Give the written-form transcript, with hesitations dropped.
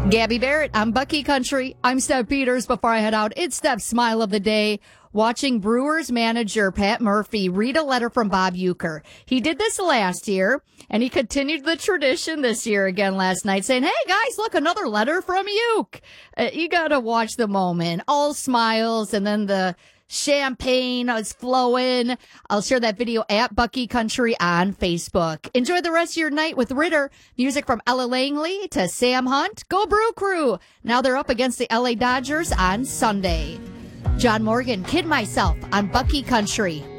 Gabby Barrett, I'm Bucky Country. I'm Steph Peters. Before I head out, it's Steph's Smile of the Day. Watching Brewers manager Pat Murphy read a letter from Bob Uecker. He did this last year, and he continued the tradition this year again last night, saying, hey, guys, look, another letter from Ueck. You got to watch the moment. All smiles, and then the champagne is flowing. I'll share that video at Bucky Country on Facebook. Enjoy the rest of your night with Ritter. Music from Ella Langley to Sam Hunt. Go Brew Crew. Now they're up against the LA Dodgers on Sunday. John Morgan, Kid Myself on Bucky Country.